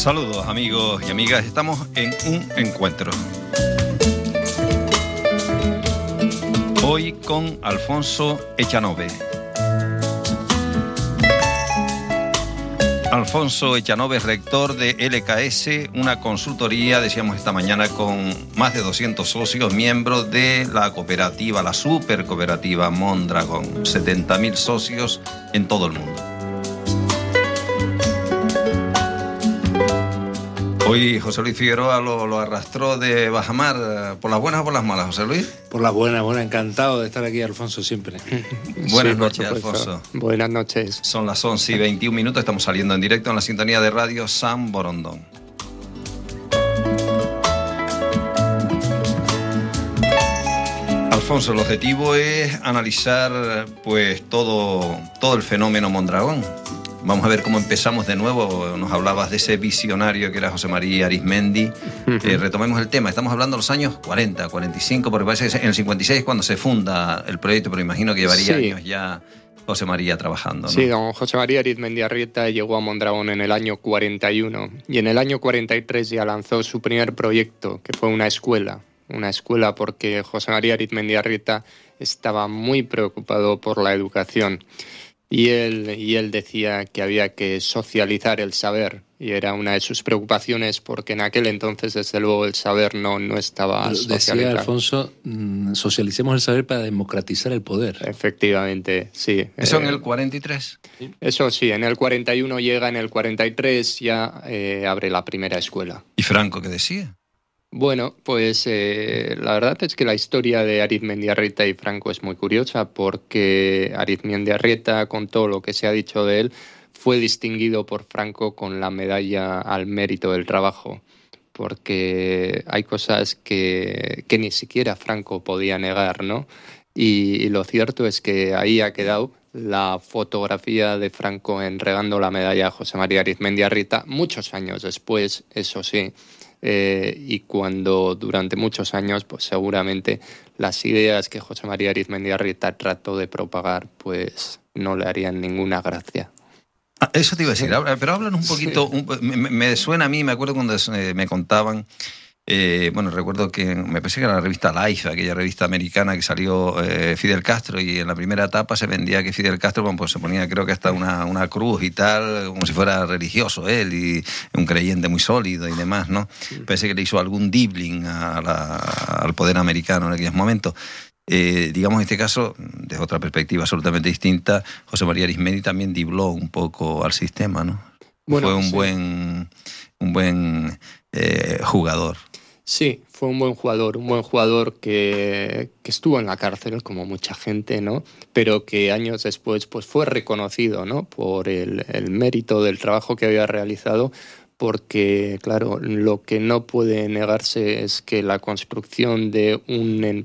Saludos amigos y amigas, estamos en un encuentro. Hoy con Alfonso Echanove. Alfonso Echanove es rector de LKS, una consultoría, decíamos esta mañana, con más de 200 socios, miembros de la cooperativa, la supercooperativa Mondragón, 70.000 socios en todo el mundo. Hoy José Luis Figueroa lo arrastró de bajamar, ¿por las buenas o por las malas, José Luis? Por las buenas, encantado de estar aquí, Alfonso, siempre. Buenas noches, Alfonso. Buenas noches. Son las 11:21, estamos saliendo en directo en la sintonía de Radio San Borondón. Alfonso, el objetivo es analizar pues todo el fenómeno Mondragón. Vamos a ver cómo empezamos de nuevo. Nos hablabas de ese visionario que era José María Arizmendi. Retomemos el tema. Estamos hablando de los años 40, 45, porque parece que en el 56 es cuando se funda el proyecto, pero imagino que llevaría años ya José María trabajando, ¿no? Sí, don José María Arizmendi Arrieta llegó a Mondragón en el año 41 y en el año 43 ya lanzó su primer proyecto, que fue una escuela porque José María Arizmendi Arrieta estaba muy preocupado por la educación. Y él decía que había que socializar el saber, y era una de sus preocupaciones, porque en aquel entonces, desde luego, el saber no estaba socializado. Decía Alfonso, socialicemos el saber para democratizar el poder. Efectivamente, sí. ¿Eso en el 43? Eso sí, en el 41 llega, en el 43 ya abre la primera escuela. ¿Y Franco qué decía? Bueno, pues la verdad es que la historia de Arizmendi Arrieta y Franco es muy curiosa, porque Arizmendi Arrieta, con todo lo que se ha dicho de él, fue distinguido por Franco con la medalla al mérito del trabajo, porque hay cosas que ni siquiera Franco podía negar, ¿no? Y lo cierto es que ahí ha quedado la fotografía de Franco entregando la medalla a José María Arizmendi Arrieta, muchos años después, eso sí. Y cuando durante muchos años, pues seguramente las ideas que José María Arizmendi Arrieta trató de propagar, pues no le harían ninguna gracia. Eso te iba a decir, pero háblanos un poquito, me suena a mí, me acuerdo cuando me contaban, recuerdo que me parece que era la revista Life, aquella revista americana que salió Fidel Castro, y en la primera etapa se vendía que Fidel Castro, bueno, pues se ponía creo que hasta una cruz y tal, como si fuera religioso él, y un creyente muy sólido y demás, ¿no? Parece que le hizo algún dibling al poder americano en aquellos momentos. Digamos, en este caso, desde otra perspectiva absolutamente distinta, José María Arizmendi también dibló un poco al sistema, ¿no? Bueno, fue un buen jugador. Sí, fue un buen jugador que estuvo en la cárcel, como mucha gente, ¿no? Pero que años después pues fue reconocido, ¿no? Por el mérito del trabajo que había realizado, porque, claro, lo que no puede negarse es que la construcción de un